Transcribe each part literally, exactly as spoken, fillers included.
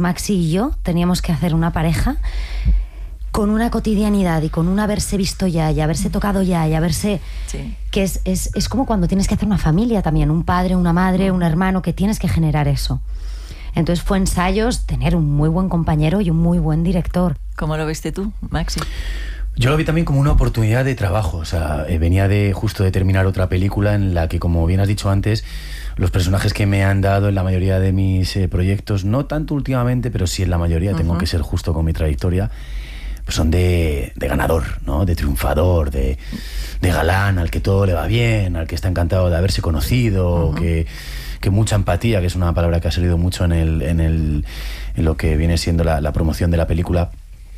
Maxi y yo teníamos que hacer una pareja con una cotidianidad y con un haberse visto ya y haberse tocado ya y haberse... Sí. Que es, es, es como cuando tienes que hacer una familia también, un padre, una madre, un hermano, que tienes que generar eso. Entonces fue ensayos, tener un muy buen compañero y un muy buen director. ¿Cómo lo viste tú, Maxi? Yo lo vi también como una oportunidad de trabajo. O sea, eh, venía de justo de terminar otra película en la que, como bien has dicho antes, los personajes que me han dado en la mayoría de mis eh, proyectos, no tanto últimamente, pero sí en la mayoría, uh-huh. tengo que ser justo con mi trayectoria, pues son de, de ganador, ¿no? De triunfador, de, de galán, al que todo le va bien, al que está encantado de haberse conocido, uh-huh. que, que mucha empatía, que es una palabra que ha salido mucho en, el, en, el, en lo que viene siendo la, la promoción de la película.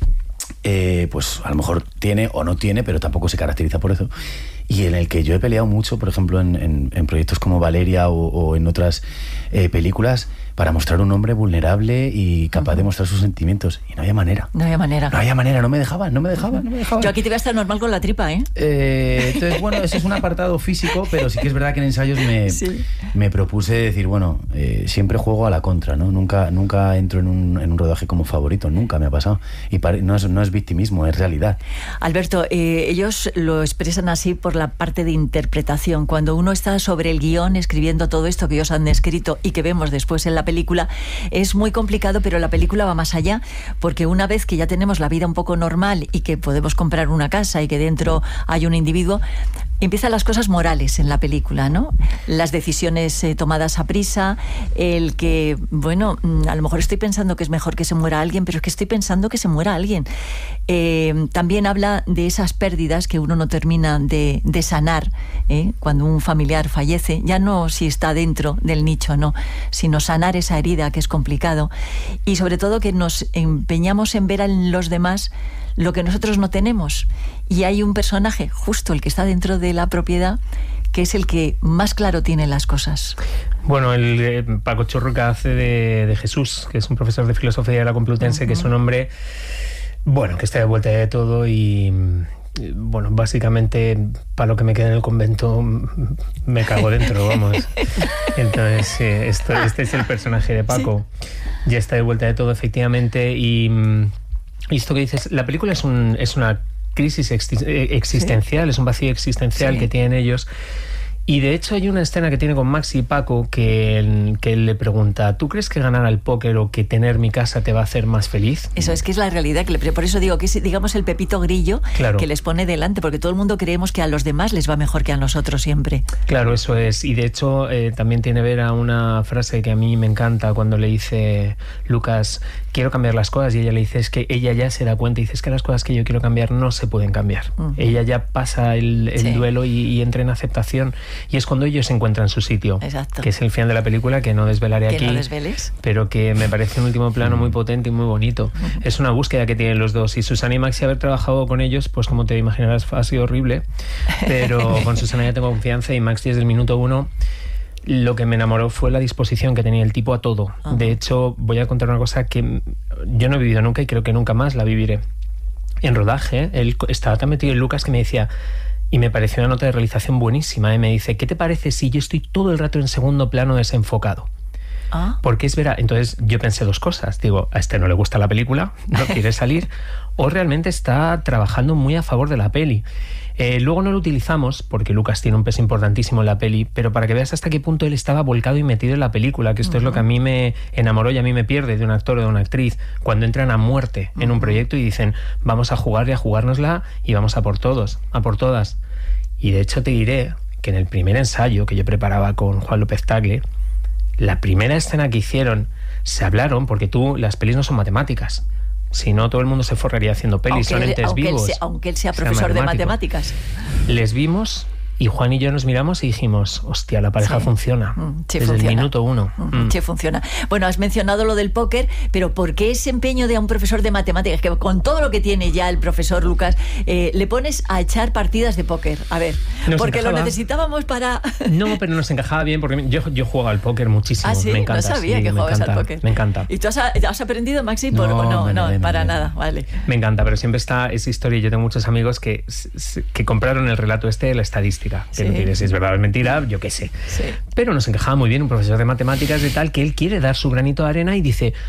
Eh, pues a lo mejor tiene o no tiene, pero tampoco se caracteriza por eso, y en el que yo he peleado mucho, por ejemplo en, en, en proyectos como Valeria o, o en otras eh, películas, para mostrar un hombre vulnerable y capaz uh-huh. de mostrar sus sentimientos, y no había manera. No había manera. No había manera, no me dejaban, no me dejaban, no me dejaban. Yo aquí te voy a estar normal con la tripa, ¿eh? eh entonces, bueno, ese es un apartado físico, pero sí que es verdad que en ensayos me, sí. me propuse decir, bueno, eh, siempre juego a la contra, ¿no? Nunca, nunca entro en un, en un rodaje como favorito, nunca me ha pasado. Y pare, no, es, no es victimismo, es realidad. Alberto, eh, ellos lo expresan así por la parte de interpretación. Cuando uno está sobre el guión escribiendo todo esto que ellos han escrito y que vemos después en la película, es muy complicado, pero la película va más allá, porque una vez que ya tenemos la vida un poco normal y que podemos comprar una casa y que dentro hay un individuo, empiezan las cosas morales en la película, ¿no? Las decisiones eh, tomadas a prisa, el que, bueno, a lo mejor estoy pensando que es mejor que se muera alguien, pero es que estoy pensando que se muera alguien. Eh, también habla de esas pérdidas que uno no termina de, de sanar, ¿eh? Cuando un familiar fallece, ya no si está dentro del nicho, no, sino sanar esa herida, que es complicado. Y sobre todo que nos empeñamos en ver en los demás lo que nosotros no tenemos. Y hay un personaje, justo el que está dentro de la propiedad, que es el que más claro tiene las cosas. Bueno, el eh, Paco Churruca hace de, de Jesús, que es un profesor de filosofía de la Complutense, uh-huh. que es un hombre, bueno, que está de vuelta de todo y... Bueno, básicamente, para lo que me queda en el convento, me cago dentro, vamos. Entonces, eh, esto, este es el personaje de Paco. Sí. Ya está de vuelta de todo, efectivamente. Y, y esto que dices, la película es, un, es una crisis existencial, ¿sí? Es un vacío existencial, sí, que tienen ellos. Y de hecho hay una escena que tiene con Maxi y Paco que, que él le pregunta: ¿tú crees que ganar al póker o que tener mi casa te va a hacer más feliz? Eso es que es la realidad, que le, por eso digo que es, digamos, el pepito grillo, claro, que les pone delante, porque todo el mundo creemos que a los demás les va mejor que a nosotros siempre. Claro, eso es. Y de hecho eh, también tiene Vera una frase que a mí me encanta cuando le dice Lucas: quiero cambiar las cosas, y ella le dice, es que ella ya se da cuenta y dice, es que las cosas que yo quiero cambiar no se pueden cambiar. Uh-huh. Ella ya pasa el, el sí. duelo y, y entra en aceptación. Y es cuando ellos encuentran su sitio. Exacto. Que es el final de la película, que no desvelaré que aquí. No desveles. Pero que me parece un último plano muy potente y muy bonito. Uh-huh. Es una búsqueda que tienen los dos. Y Susana y Maxi, haber trabajado con ellos, pues como te imaginarás, ha sido horrible. Pero con Susana ya tengo confianza, y Maxi desde el minuto uno, lo que me enamoró fue la disposición que tenía el tipo a todo. Uh-huh. De hecho, voy a contar una cosa que yo no he vivido nunca y creo que nunca más la viviré. En rodaje, él estaba tan metido en Lucas que me decía... Y me pareció una nota de realización buenísima. ¿eh? Me dice, ¿qué te parece si yo estoy todo el rato en segundo plano desenfocado? ¿Ah? Porque es verdad. Entonces yo pensé dos cosas. Digo, a este no le gusta la película, no quiere salir, o realmente está trabajando muy a favor de la peli. Eh, luego no lo utilizamos porque Lucas tiene un peso importantísimo en la peli, pero para que veas hasta qué punto él estaba volcado y metido en la película, que esto uh-huh. es lo que a mí me enamoró y a mí me pierde de un actor o de una actriz, cuando entran a muerte uh-huh. en un proyecto y dicen, vamos a jugar y a jugárnosla y vamos a por todos, a por todas. Y de hecho te diré que en el primer ensayo que yo preparaba con Juan López Tagle, la primera escena que hicieron, se hablaron, porque tú, las pelis no son matemáticas. Si no, todo el mundo se forraría haciendo pelis, aunque son entes aunque vivos. Él sea, aunque él sea profesor sea de matemáticas. Les vimos y Juan y yo nos miramos y dijimos, hostia, la pareja sí. funciona. Mm, sí, desde funciona. El minuto uno. Mm, sí, funciona. Bueno, has mencionado lo del póker, pero ¿por qué ese empeño de un profesor de matemáticas, que con todo lo que tiene ya el profesor Lucas, eh, le pones a echar partidas de póker? A ver, nos porque encajaba. Lo necesitábamos para... No, pero nos encajaba bien, porque yo, yo juego al póker muchísimo. ¿Ah, sí? Me encanta. No sabía sí, que jugabas encanta, al póker. Me encanta. ¿Y tú has, has aprendido, Maxi? Por, no, no, no, no para nada, vale. Me encanta, pero siempre está esa historia. Yo tengo muchos amigos que, que compraron el relato este de la estadística, que sí. no tienes si es verdad o es mentira, yo qué sé. Sí. Pero nos encajaba muy bien un profesor de matemáticas de tal que él quiere dar su granito de arena y dice,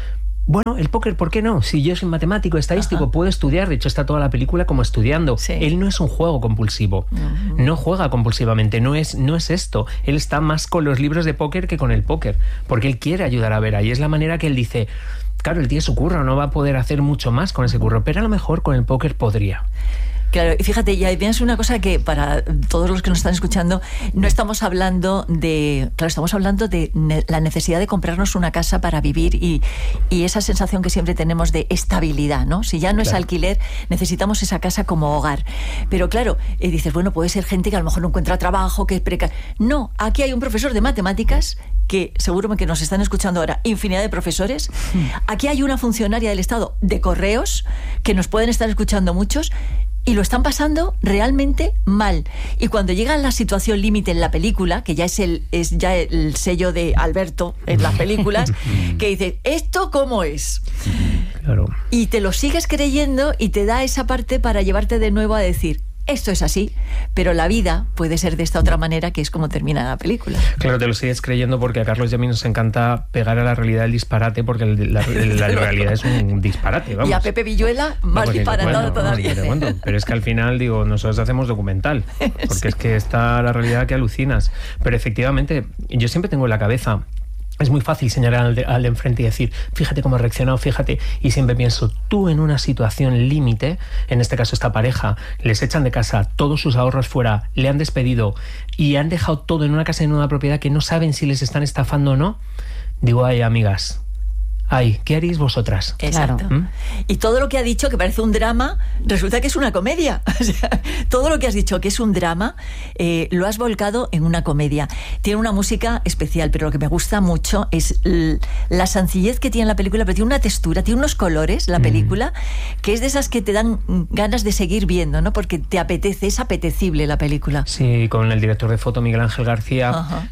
Bueno, el póker, ¿por qué no? Si yo soy matemático, estadístico, Ajá. puedo estudiar. De hecho, está toda la película como estudiando. Sí. Él no es un juego compulsivo. Uh-huh. No juega compulsivamente. No es, no es esto. Él está más con los libros de póker que con el póker. Porque él quiere ayudar a Vera. Y es la manera que él dice... Claro, él tiene su curro, no va a poder hacer mucho más con ese curro. Pero a lo mejor con el póker podría. Claro, y fíjate, ya es una cosa que para todos los que nos están escuchando, no estamos hablando de, claro, estamos hablando de ne- la necesidad de comprarnos una casa para vivir y, y esa sensación que siempre tenemos de estabilidad, ¿no? Si ya no es claro. alquiler, necesitamos esa casa como hogar. Pero claro, eh, dices, bueno, puede ser gente que a lo mejor no encuentra trabajo, que es precario. No, aquí hay un profesor de matemáticas que seguro que nos están escuchando ahora infinidad de profesores. Aquí hay una funcionaria del Estado de correos que nos pueden estar escuchando muchos. Y lo están pasando realmente mal. Y cuando llega la situación límite en la película, que ya es el es ya el sello de Alberto en las películas, que dice, ¿esto cómo es? Claro. Y te lo sigues creyendo y te da esa parte para llevarte de nuevo a decir, esto es así, pero la vida puede ser de esta otra manera, que es como termina la película. Claro, te lo sigues creyendo porque a Carlos y a mí nos encanta pegar a la realidad el disparate, porque el, la, la realidad es un disparate, vamos. Y a Pepe Villuela, más disparatado bueno, todavía. Bueno, pero es que al final, digo, nosotros hacemos documental, porque sí. es que está la realidad que alucinas. Pero efectivamente, yo siempre tengo en la cabeza... Es muy fácil señalar al de, al de enfrente y decir, fíjate cómo ha reaccionado, fíjate. Y siempre pienso, tú en una situación límite, en este caso esta pareja, les echan de casa, todos sus ahorros fuera, le han despedido y han dejado todo en una casa de nueva propiedad que no saben si les están estafando o no. Digo, ay, amigas, ay, ¿qué haréis vosotras? Exacto. ¿Mm? Y todo lo que ha dicho, que parece un drama, resulta que es una comedia. O sea, todo lo que has dicho que es un drama, eh, lo has volcado en una comedia. Tiene una música especial, pero lo que me gusta mucho es l- la sencillez que tiene la película, pero tiene una textura, tiene unos colores, la película, mm. que es de esas que te dan ganas de seguir viendo, ¿no? Porque te apetece, es apetecible la película. Sí, con el director de foto, Miguel Ángel García. Ajá.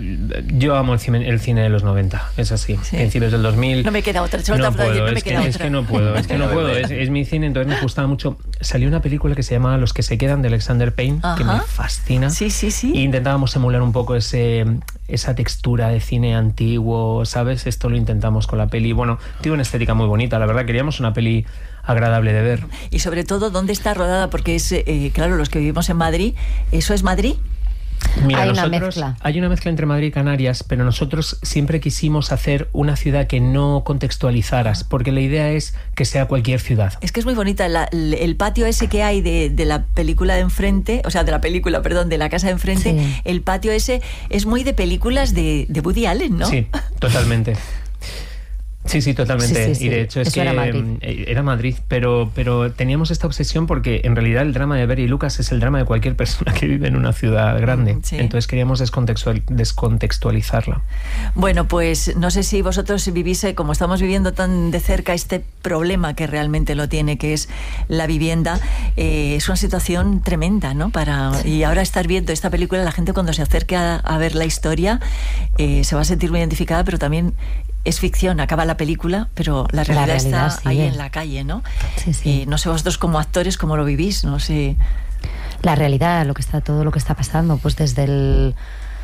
Yo amo el cine, el cine de los noventa, es así. Sí. Principios del dos mil. No me queda otra, no, puedo, no me es, queda que, otra. es que no puedo, es que no puedo, es, es mi cine, entonces me gustaba mucho. Salió una película que se llama Los que se quedan, de Alexander Payne, Ajá. que me fascina. Sí, sí, sí. Y intentábamos emular un poco ese, esa textura de cine antiguo, ¿sabes? Esto lo intentamos con la peli. Bueno, tiene una estética muy bonita, la verdad, queríamos una peli agradable de ver. Y sobre todo, ¿dónde está rodada? Porque es, eh, claro, los que vivimos en Madrid, ¿eso es Madrid? Mira, hay una mezcla. Hay una mezcla entre Madrid y Canarias, pero nosotros siempre quisimos hacer una ciudad que no contextualizaras, porque la idea es que sea cualquier ciudad. Es que es muy bonita. La, el patio ese que hay de, de la película de enfrente, o sea, de la película, perdón, de la casa de enfrente, sí. el patio ese es muy de películas de, de Woody Allen, ¿no? Sí, totalmente. Sí, sí, totalmente. Sí, sí, sí. Y de hecho es Eso que era Madrid, era Madrid pero, pero teníamos esta obsesión porque en realidad el drama de Vera y Lucas es el drama de cualquier persona que vive en una ciudad grande. Sí. Entonces queríamos descontextual, descontextualizarla. Bueno, pues no sé si vosotros vivís, como estamos viviendo tan de cerca este problema que realmente lo tiene, que es la vivienda, eh, es una situación tremenda, ¿no? Para, y ahora estar viendo esta película, la gente cuando se acerque a, a ver la historia eh, se va a sentir muy identificada, pero también es ficción, acaba la película, pero la realidad, la realidad está sigue. Ahí en la calle, ¿no? Sí, sí. Y no sé vosotros como actores cómo lo vivís, no sé. La realidad, lo que está, todo lo que está pasando, pues desde el,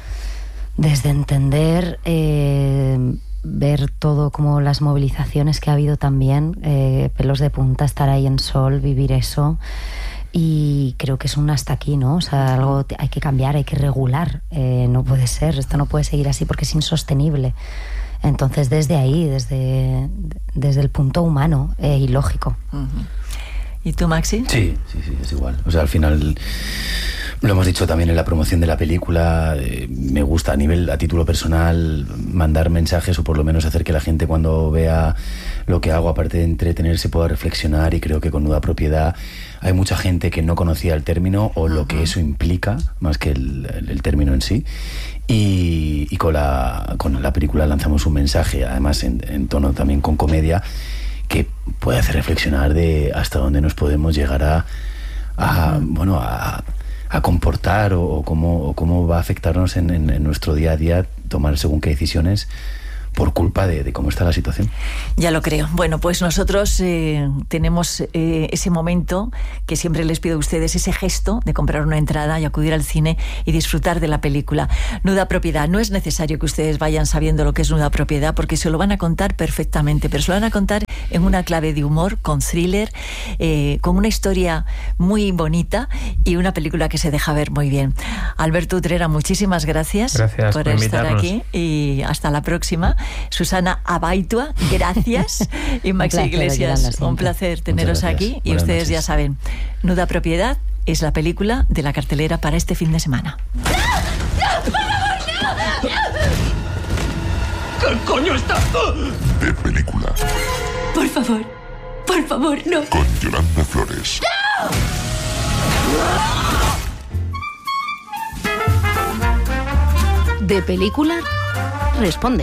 desde entender, eh, ver todo como las movilizaciones que ha habido también, eh, pelos de punta, estar ahí en Sol, vivir eso. Y creo que es un hasta aquí, ¿no? O sea, algo hay que cambiar, hay que regular. Eh, no puede ser, esto no puede seguir así porque es insostenible. Entonces, desde ahí, desde, desde el punto humano eh, y lógico. Uh-huh. ¿Y tú, Maxi? Sí, sí, sí, es igual. O sea, al final, lo hemos dicho también en la promoción de la película, eh, me gusta a nivel, a título personal, mandar mensajes o por lo menos hacer que la gente cuando vea lo que hago, aparte de entretenerse, pueda reflexionar, y creo que con Nuda Propiedad hay mucha gente que no conocía el término o uh-huh. lo que eso implica, más que el, el, el término en sí. Y, y con, la, con la película lanzamos un mensaje, además en, en tono también con comedia, que puede hacer reflexionar de hasta dónde nos podemos llegar a, a uh-huh. bueno, a, a comportar o, o, cómo, o cómo va a afectarnos en, en, en nuestro día a día tomar según qué decisiones por culpa de, de cómo está la situación. Ya lo creo. Bueno, pues nosotros eh, tenemos eh, ese momento que siempre les pido a ustedes, ese gesto de comprar una entrada y acudir al cine y disfrutar de la película. Nuda Propiedad. No es necesario que ustedes vayan sabiendo lo que es Nuda Propiedad, porque se lo van a contar perfectamente, pero se lo van a contar en una clave de humor, con thriller, eh, con una historia muy bonita y una película que se deja ver muy bien. Alberto Utrera, muchísimas gracias, gracias por, por estar invitarnos aquí y hasta la próxima. Susana Abaitua, gracias. Y Max Un placer, Iglesias, Yolanda, un placer teneros aquí. Y Buenas ustedes noches. ya saben, Nuda Propiedad es la película de la cartelera para este fin de semana. ¿Qué coño está? De película. Por favor, por favor, no. Con Yolanda Flores. De película, responde.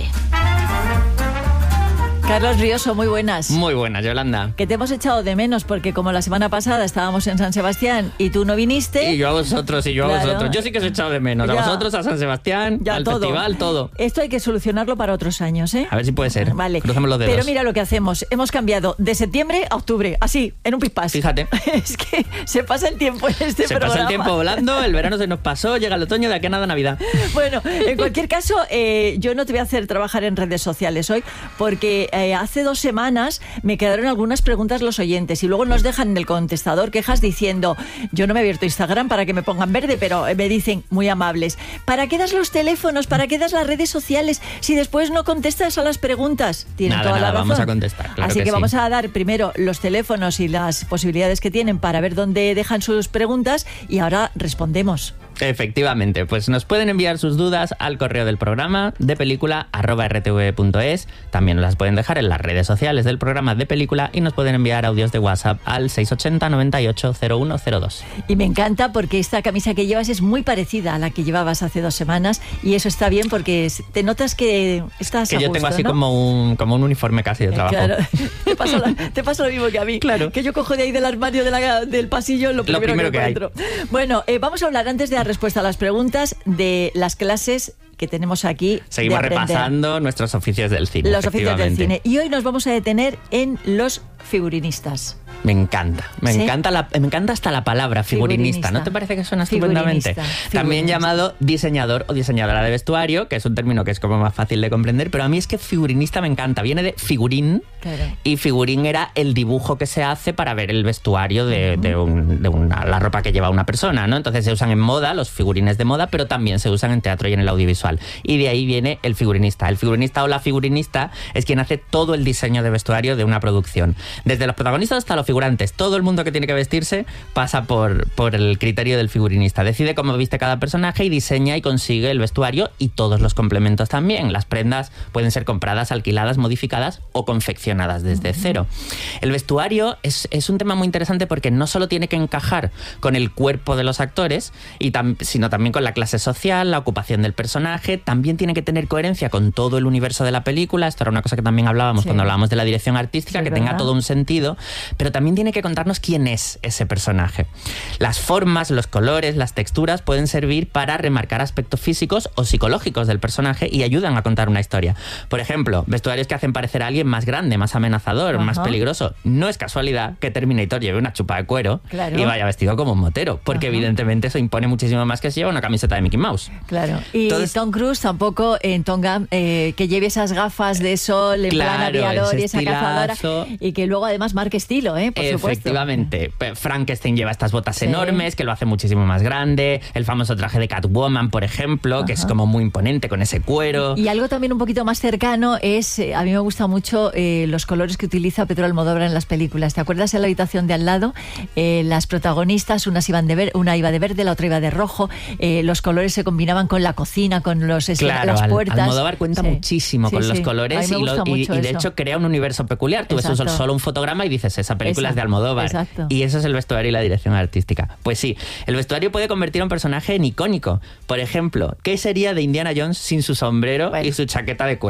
Carlos Rioso, muy buenas. Muy buenas, Yolanda. Que te hemos echado de menos porque como la semana pasada estábamos en San Sebastián y tú no viniste. Y yo a vosotros, y yo Claro. a vosotros. Yo sí que os he echado de menos. Ya. A vosotros, a San Sebastián, Ya, al todo. festival, todo. Esto hay que solucionarlo para otros años, ¿eh? A ver si puede ser. Vale. Crucemos los dedos. Pero mira lo que hacemos. Hemos cambiado de septiembre a octubre, así, en un pispás. Fíjate. Es que se pasa el tiempo en este Se programa. pasa el tiempo volando, el verano se nos pasó, llega el otoño, de aquí a nada Navidad. Bueno, en cualquier caso, eh, yo no te voy a hacer trabajar en redes sociales hoy, porque eh, hace dos semanas me quedaron algunas preguntas los oyentes y luego nos dejan en el contestador quejas diciendo, yo no me he abierto Instagram para que me pongan verde, pero me dicen muy amables, ¿para qué das los teléfonos? ¿Para qué das las redes sociales si después no contestas a las preguntas? Tienen Nada, toda nada, la razón. vamos a contestar, claro Así que que, sí. vamos a dar primero los teléfonos y las posibilidades que tienen para ver dónde dejan sus preguntas y ahora respondemos. Efectivamente, pues nos pueden enviar sus dudas al correo del programa de película arroba r t v punto es. También nos las pueden dejar en las redes sociales del programa de película y nos pueden enviar audios de WhatsApp al seis ochenta noventa y ocho cero uno cero dos. Y me encanta porque esta camisa que llevas es muy parecida a la que llevabas hace dos semanas y eso está bien porque te notas que estás Que a yo gusto, tengo así ¿no? como un, como un uniforme casi de trabajo. Claro. Te pasa, lo, te pasa lo mismo que a mí. Claro. Que yo cojo de ahí del armario de la- del pasillo lo primero, primero que, que hay. encuentro. Bueno, eh, vamos a hablar antes de dar respuesta a las preguntas de las clases que tenemos aquí. Seguimos de aprender. repasando nuestros oficios del cine. Los oficios del efectivamente. cine. Y hoy nos vamos a detener en los figurinistas. Me encanta, me ¿Sí? encanta la, me encanta hasta la palabra figurinista. Figurinista. ¿No te parece que suena estupendamente? Figurinista, También figurinista. llamado diseñador o diseñadora de vestuario, que es un término que es como más fácil de comprender, pero a mí es que figurinista me encanta. Viene de figurín, Claro. y figurín era el dibujo que se hace para ver el vestuario de, de, un- de una, la ropa que lleva una persona, ¿no? Entonces se usan en moda, los figurines de moda, pero también se usan en teatro y en el audiovisual. Y de ahí viene el figurinista. El figurinista o la figurinista es quien hace todo el diseño de vestuario de una producción. Desde los protagonistas hasta los figurantes, todo el mundo que tiene que vestirse pasa por, por el criterio del figurinista. Decide cómo viste cada personaje y diseña y consigue el vestuario y todos los complementos también. Las prendas pueden ser compradas, alquiladas, modificadas o confeccionadas desde cero. El vestuario es, es un tema muy interesante porque no solo tiene que encajar con el cuerpo de los actores, y tam- sino también con la clase social, la ocupación del personaje. También tiene que tener coherencia con todo el universo de la película. Esto era una cosa que también hablábamos Sí. cuando hablábamos de la dirección artística, Sí, que es tenga verdad. todo un sentido, pero también tiene que contarnos quién es ese personaje. Las formas, los colores, las texturas pueden servir para remarcar aspectos físicos o psicológicos del personaje y ayudan a contar una historia. Por ejemplo, vestuarios que hacen parecer a alguien más grande, más amenazador, Ajá. más peligroso. No es casualidad que Terminator lleve una chupa de cuero Claro. y vaya vestido como un motero, porque Ajá. evidentemente eso impone muchísimo más que si lleva una camiseta de Mickey Mouse. Claro. Y Entonces- Tom Cruise tampoco en Top Gun, eh, que lleve esas gafas de sol en plan Claro, aviador ese y esa cazadora estilazo. y que luego además marque estilo, ¿eh? Por supuesto. Efectivamente. Pe- Frankenstein lleva estas botas Sí. enormes que lo hace muchísimo más grande. El famoso traje de Catwoman, por ejemplo, que es como muy imponente con ese cuero. Y algo también un poquito más cercano es, eh, a mí me gusta mucho eh, los colores que utiliza Pedro Almodóvar en las películas. ¿Te acuerdas en la habitación de al lado? Eh, las protagonistas, unas iban de ver, una iba de verde, la otra iba de rojo. Eh, los colores se combinaban con la cocina, con los es- Claro, las Al- puertas. Almodóvar cuenta Sí. muchísimo Sí, con sí. los A colores mí me y, lo- gusta y- mucho y de eso. hecho crea un universo peculiar. Tú ves Exacto. un- solo un fotograma y dices, esa película es de Exacto, Almodóvar. exacto. Y eso es el vestuario y la dirección artística. Pues sí, el vestuario puede convertir a un personaje en icónico. Por ejemplo, ¿qué sería de Indiana Jones sin su sombrero Bueno. y su chaqueta de cuero?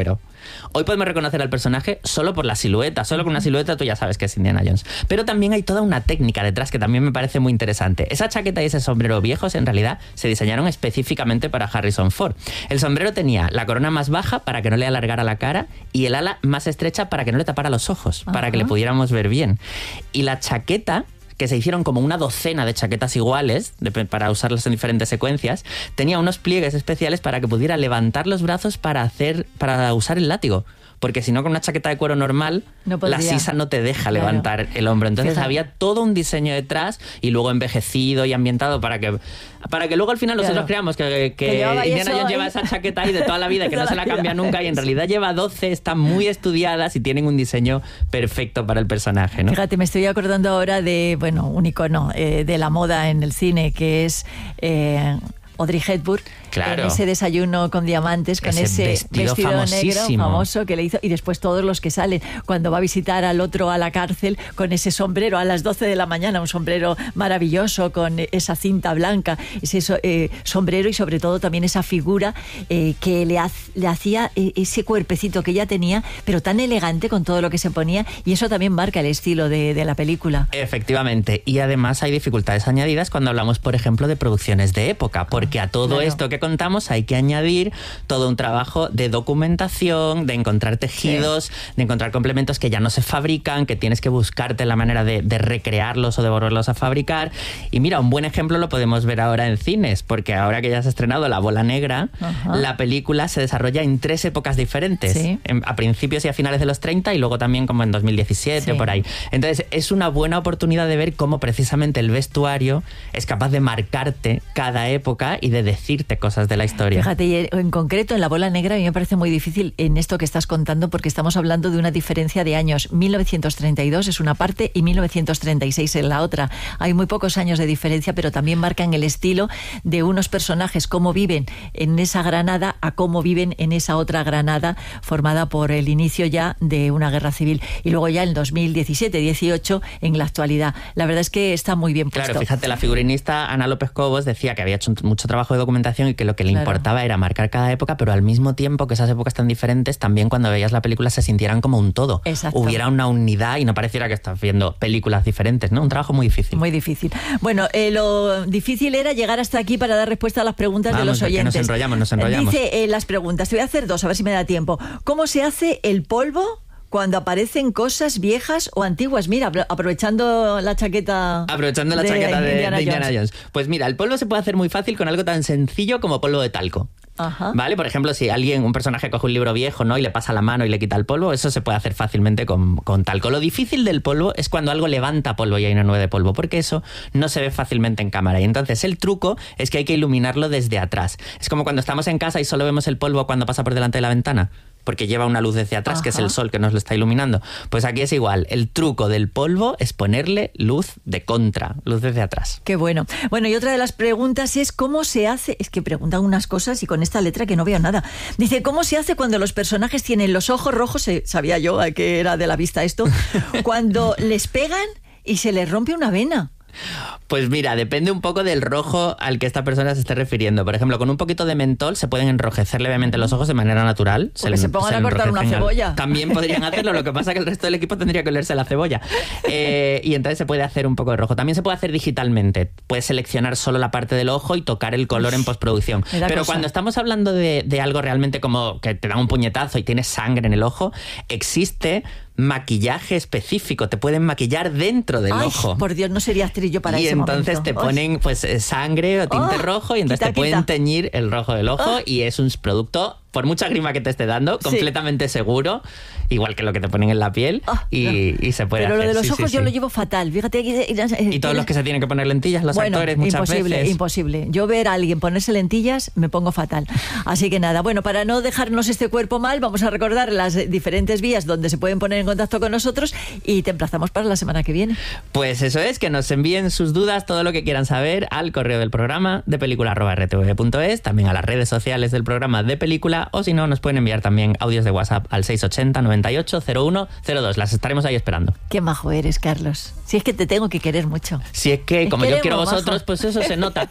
Hoy podemos reconocer al personaje solo por la silueta, solo con una silueta tú ya sabes que es Indiana Jones. Pero también hay toda una técnica detrás que también me parece muy interesante. Esa chaqueta y ese sombrero viejos en realidad se diseñaron específicamente para Harrison Ford. El sombrero tenía la corona más baja para que no le alargara la cara y el ala más estrecha para que no le tapara los ojos, Ajá. para que le pudiéramos ver bien. Y la chaqueta, que se hicieron como una docena de chaquetas iguales de, para usarlas en diferentes secuencias, tenía unos pliegues especiales para que pudiera levantar los brazos para hacer para usar el látigo. Porque si no, con una chaqueta de cuero normal, no la sisa no te deja claro. levantar el hombro. Entonces Fíjate. había todo un diseño detrás y luego envejecido y ambientado para que para que luego al final nosotros claro. creamos que, que, que Indiana Jones lleva esa chaqueta ahí de toda la vida y que no se la cambia nunca, y en realidad lleva doce, están muy estudiadas y tienen un diseño perfecto para el personaje, ¿no? Fíjate, me estoy acordando ahora de, bueno, un icono eh, de la moda en el cine, que es... Eh, Audrey Hepburn, claro. en ese desayuno con diamantes, con ese, ese vestido, vestido negro famoso que le hizo, y después todos los que salen, cuando va a visitar al otro a la cárcel, con ese sombrero a las doce de la mañana, un sombrero maravilloso, con esa cinta blanca, ese eh, sombrero, y sobre todo también esa figura eh, que le, ha, le hacía eh, ese cuerpecito que ella tenía, pero tan elegante con todo lo que se ponía, y eso también marca el estilo de, de la película. Efectivamente, y además hay dificultades añadidas cuando hablamos, por ejemplo, de producciones de época, porque Porque a todo claro. esto que contamos hay que añadir todo un trabajo de documentación, de encontrar tejidos, sí. de encontrar complementos que ya no se fabrican, que tienes que buscarte la manera de, de recrearlos o de volverlos a fabricar. Y mira, un buen ejemplo lo podemos ver ahora en cines, porque ahora que ya se ha estrenado La Bola Negra, Ajá. la película se desarrolla en tres épocas diferentes, sí. en, a principios y a finales de los treinta, y luego también como en dos mil diecisiete, sí. por ahí. Entonces es una buena oportunidad de ver cómo precisamente el vestuario es capaz de marcarte cada época y de decirte cosas de la historia. Fíjate, y en concreto en La Bola Negra a mí me parece muy difícil en esto que estás contando, porque estamos hablando de una diferencia de años. mil novecientos treinta y dos es una parte y mil novecientos treinta y seis en la otra. Hay muy pocos años de diferencia, pero también marcan el estilo de unos personajes, cómo viven en esa Granada a cómo viven en esa otra Granada formada por el inicio ya de una guerra civil. Y luego ya en dos mil diecisiete dieciocho en la actualidad. La verdad es que está muy bien puesto. Claro, fíjate, la figurinista Ana López Cobos decía que había hecho mucho trabajo de documentación y que lo que le claro. importaba era marcar cada época, pero al mismo tiempo que esas épocas tan diferentes, también cuando veías la película se sintieran como un todo. Exacto. Hubiera una unidad y no pareciera que estás viendo películas diferentes, ¿no? Un trabajo muy difícil. Muy difícil. Bueno, eh, lo difícil era llegar hasta aquí para dar respuesta a las preguntas Vamos, de los oyentes. Nos enrollamos, nos enrollamos. Dice eh, las preguntas. Te voy a hacer dos, a ver si me da tiempo. ¿Cómo se hace el polvo cuando aparecen cosas viejas o antiguas? Mira, aprovechando la chaqueta Aprovechando la de chaqueta de Indiana, de Indiana Jones. Jones. Pues mira, el polvo se puede hacer muy fácil con algo tan sencillo como polvo de talco. Ajá. ¿Vale? Por ejemplo, si alguien, un personaje coge un libro viejo, ¿no? y le pasa la mano y le quita el polvo, eso se puede hacer fácilmente con, con talco. Lo difícil del polvo es cuando algo levanta polvo y hay una nube de polvo, porque eso no se ve fácilmente en cámara. Y entonces el truco es que hay que iluminarlo desde atrás. Es como cuando estamos en casa y solo vemos el polvo cuando pasa por delante de la ventana, porque lleva una luz desde atrás, Ajá. que es el sol que nos lo está iluminando. Pues aquí es igual. El truco del polvo es ponerle luz de contra, luz desde atrás. Qué bueno. Bueno, y otra de las preguntas es cómo se hace... Es que preguntan unas cosas y con esta letra que no veo nada. Dice, ¿cómo se hace cuando los personajes tienen los ojos rojos? Sabía yo que era de la vista esto. Cuando les pegan y se les rompe una vena. Pues mira, depende un poco del rojo al que esta persona se esté refiriendo. Por ejemplo, con un poquito de mentol se pueden enrojecer levemente los ojos de manera natural. Se, le, se pongan se a cortar una cebolla. Al... También podrían hacerlo, lo que pasa es que el resto del equipo tendría que olerse la cebolla. Eh, y entonces se puede hacer un poco de rojo. También se puede hacer digitalmente. Puedes seleccionar solo la parte del ojo y tocar el color Uf, en postproducción. Pero cosa. Cuando estamos hablando de, de algo realmente como que te da un puñetazo y tienes sangre en el ojo, existe maquillaje específico, te pueden maquillar dentro del Ay, ojo. Por Dios, no sería actriz yo para y ese entonces momento. te ponen pues sangre o tinte oh, rojo y entonces quita, te pueden quita. teñir el rojo del ojo oh. y es un producto, por mucha grima que te esté dando, sí. completamente seguro, igual que lo que te ponen en la piel oh, y, no. y se puede Pero hacer. lo de los sí, ojos sí, yo sí. lo llevo fatal. Fíjate. Y todos los que se tienen que poner lentillas, los bueno, actores muchas imposible, veces. Imposible, Yo ver a alguien ponerse lentillas me pongo fatal. Así que nada, bueno, para no dejarnos este cuerpo mal, vamos a recordar las diferentes vías donde se pueden poner en contacto con nosotros y te emplazamos para la semana que viene. Pues eso es, que nos envíen sus dudas, todo lo que quieran saber al correo del programa de película arroba r t v punto es, también a las redes sociales del programa de película, o si no, nos pueden enviar también audios de WhatsApp al seis ochenta noventa y ocho cero uno cero dos. Las estaremos ahí esperando. Qué majo eres, Carlos. Si es que te tengo que querer mucho. Si es que, como yo quiero a vosotros, majo. Pues eso se nota.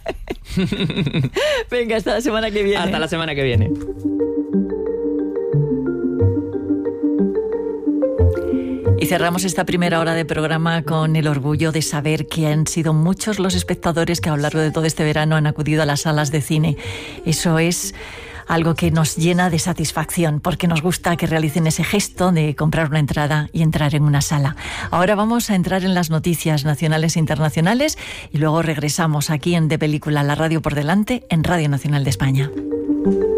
Venga, hasta la semana que viene. Hasta la semana que viene. Y cerramos esta primera hora de programa con el orgullo de saber que han sido muchos los espectadores que a lo largo de todo este verano han acudido a las salas de cine. Eso es algo que nos llena de satisfacción, porque nos gusta que realicen ese gesto de comprar una entrada y entrar en una sala. Ahora vamos a entrar en las noticias nacionales e internacionales y luego regresamos aquí en De Película, la radio por delante, en Radio Nacional de España.